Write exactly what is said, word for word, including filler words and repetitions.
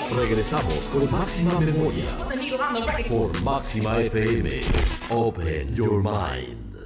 Regresamos con Máxima Memoria por Máxima F M. Open your mind.